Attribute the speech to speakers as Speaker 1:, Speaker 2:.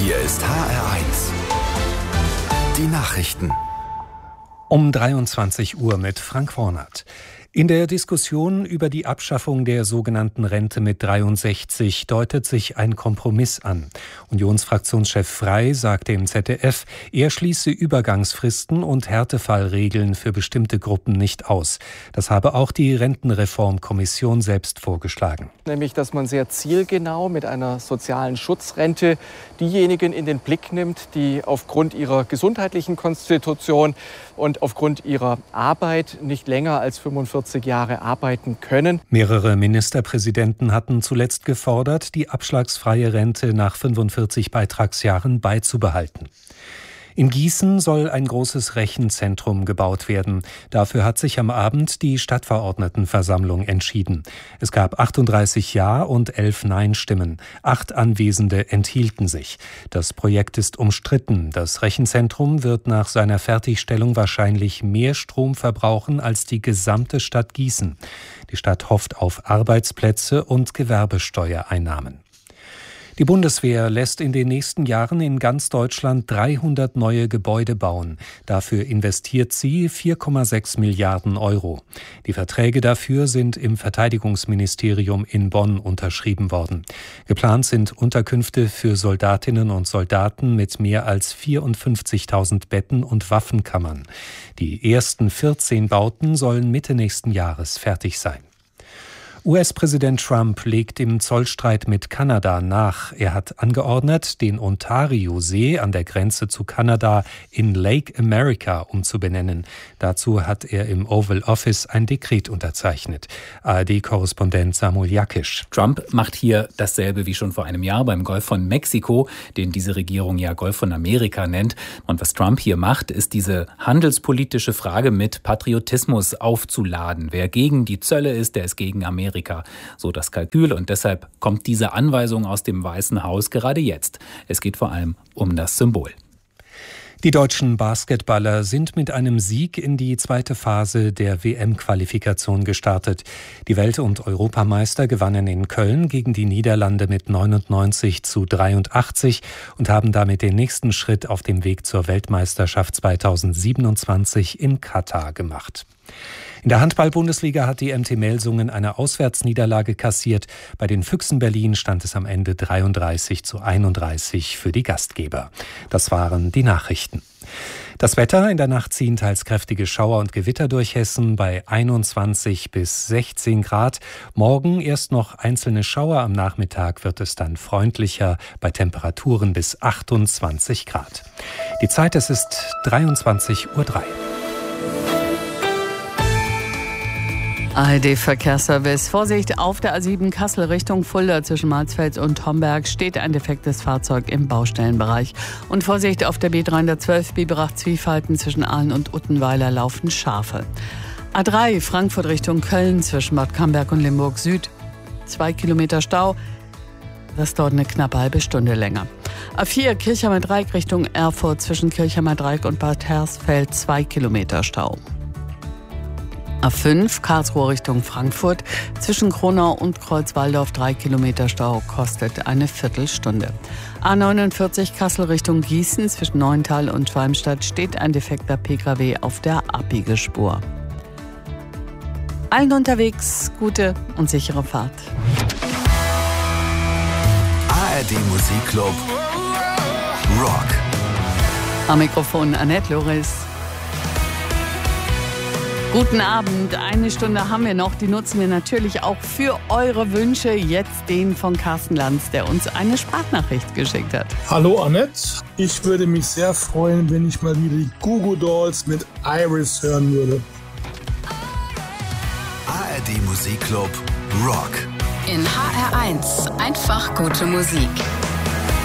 Speaker 1: Hier ist HR1. Die Nachrichten.
Speaker 2: Um 23 Uhr mit Frank Hornert. In der Diskussion über die Abschaffung der sogenannten Rente mit 63 deutet sich ein Kompromiss an. Unionsfraktionschef Frey sagte im ZDF, er schließe Übergangsfristen und Härtefallregeln für bestimmte Gruppen nicht aus. Das habe auch die Rentenreformkommission selbst vorgeschlagen.
Speaker 3: Nämlich, dass man sehr zielgenau mit einer sozialen Schutzrente diejenigen in den Blick nimmt, die aufgrund ihrer gesundheitlichen Konstitution und aufgrund ihrer Arbeit nicht länger als 45 Jahre arbeiten können.
Speaker 2: Mehrere Ministerpräsidenten hatten zuletzt gefordert, die abschlagsfreie Rente nach 45 Beitragsjahren beizubehalten. In Gießen soll ein großes Rechenzentrum gebaut werden. Dafür hat sich am Abend die Stadtverordnetenversammlung entschieden. Es gab 38 Ja- und 11 Nein-Stimmen. 8 Anwesende enthielten sich. Das Projekt ist umstritten. Das Rechenzentrum wird nach seiner Fertigstellung wahrscheinlich mehr Strom verbrauchen als die gesamte Stadt Gießen. Die Stadt hofft auf Arbeitsplätze und Gewerbesteuereinnahmen. Die Bundeswehr lässt in den nächsten Jahren in ganz Deutschland 300 neue Gebäude bauen. Dafür investiert sie 4,6 Milliarden Euro. Die Verträge dafür sind im Verteidigungsministerium in Bonn unterschrieben worden. Geplant sind Unterkünfte für Soldatinnen und Soldaten mit mehr als 54.000 Betten und Waffenkammern. Die ersten 14 Bauten sollen Mitte nächsten Jahres fertig sein. US-Präsident Trump legt im Zollstreit mit Kanada nach. Er hat angeordnet, den Ontario-See an der Grenze zu Kanada in Lake America umzubenennen. Dazu hat er im Oval Office ein Dekret unterzeichnet. ARD-Korrespondent Samuel Jakisch.
Speaker 4: Trump macht hier dasselbe wie schon vor einem Jahr beim Golf von Mexiko, den diese Regierung ja Golf von Amerika nennt. Und was Trump hier macht, ist diese handelspolitische Frage mit Patriotismus aufzuladen. Wer gegen die Zölle ist, der ist gegen Amerika. So das Kalkül, und deshalb kommt diese Anweisung aus dem Weißen Haus gerade jetzt. Es geht vor allem um das Symbol.
Speaker 2: Die deutschen Basketballer sind mit einem Sieg in die zweite Phase der WM-Qualifikation gestartet. Die Welt- und Europameister gewannen in Köln gegen die Niederlande mit 99:83 und haben damit den nächsten Schritt auf dem Weg zur Weltmeisterschaft 2027 in Katar gemacht. In der Handball-Bundesliga hat die MT Melsungen eine Auswärtsniederlage kassiert. Bei den Füchsen Berlin stand es am Ende 33:31 für die Gastgeber. Das waren die Nachrichten. Das Wetter: in der Nacht ziehen teils kräftige Schauer und Gewitter durch Hessen bei 21 bis 16 Grad. Morgen erst noch einzelne Schauer, am Nachmittag wird es dann freundlicher bei Temperaturen bis 28 Grad. Die Zeit, es ist 23:03 Uhr.
Speaker 5: ARD-Verkehrsservice. Vorsicht, auf der A7 Kassel Richtung Fulda zwischen Marsfeld und Homberg steht ein defektes Fahrzeug im Baustellenbereich. Und Vorsicht, auf der B312 Biberach-Zwiefalten zwischen Aalen und Uttenweiler laufen Schafe. A3 Frankfurt Richtung Köln zwischen Bad Camberg und Limburg Süd. 2 Kilometer Stau. Das dauert eine knappe halbe Stunde länger. A4 Kirchheimer Dreieck Richtung Erfurt zwischen Kirchheimer Dreieck und Bad Hersfeld 2 Kilometer Stau. A5 Karlsruhe Richtung Frankfurt zwischen Kronau und Kreuzwaldorf 3 Kilometer Stau, kostet eine Viertelstunde. A49 Kassel Richtung Gießen zwischen Neuntal und Schwalmstadt steht ein defekter Pkw auf der Abbiegespur. Allen unterwegs gute und sichere Fahrt.
Speaker 1: ARD Musikclub Rock.
Speaker 5: Am Mikrofon Annette Loris. Guten Abend, eine Stunde haben wir noch, die nutzen wir natürlich auch für eure Wünsche. Jetzt den von Carsten Lanz, der uns eine Sprachnachricht geschickt hat.
Speaker 6: Hallo Annette, ich würde mich sehr freuen, wenn ich mal wieder die Goo Goo Dolls mit Iris hören würde.
Speaker 1: ARD Musikclub Rock.
Speaker 7: In HR1 einfach gute Musik.